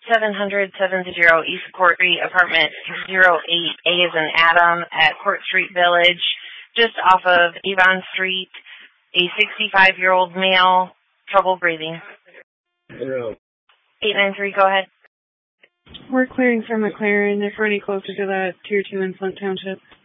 700-770 East Court Street, apartment 08A is in Adam at Court Street Village, just off of Avon Street. A 65-year-old male, trouble breathing. 893, go ahead. We're clearing from McLaren. If we're any closer to that, Tier 2 in Flint Township.